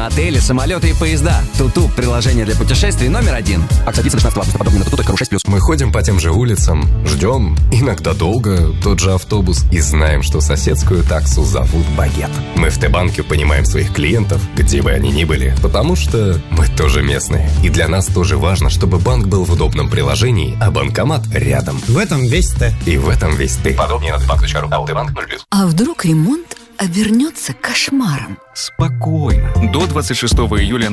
на отели, самолеты и поезда. Туту – приложение для путешествий номер 1. Акция длится до 16 августа. Подробнее на tutu.ru6+. Мы ходим по тем же улицам, ждем, иногда долго, тот же автобус, и знаем, что соседскую таксу зовут Багет. Мы в Т-банке понимаем своих клиентов, где бы они ни были, потому что мы тоже местные. И для нас тоже важно, чтобы банк был в удобном приложении, а банкомат рядом. В этом весь Т. И в этом весь ты. Подробнее на tbank.ru. Т-банк 0+. А вдруг ремонт обернется кошмаром? Спокойно. До 26 июля